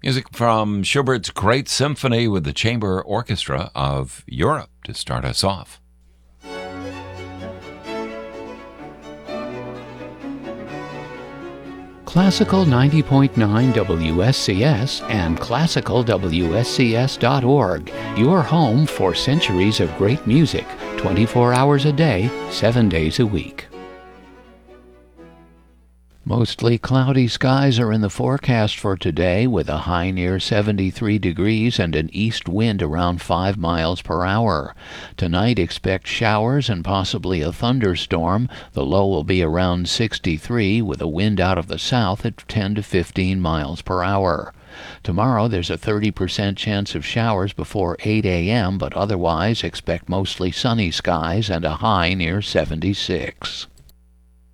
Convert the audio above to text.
Music from Schubert's Great Symphony with the Chamber Orchestra of Europe to start us off. Classical 90.9 WSCS and classicalwscs.org, your home for centuries of great music, 24 hours a day, 7 days a week. Mostly cloudy skies are in the forecast for today, with a high near 73 degrees and an east wind around 5 miles per hour. Tonight expect showers and possibly a thunderstorm. The low will be around 63, with a wind out of the south at 10 to 15 miles per hour. Tomorrow there's a 30% chance of showers before 8 a.m., but otherwise expect mostly sunny skies and a high near 76.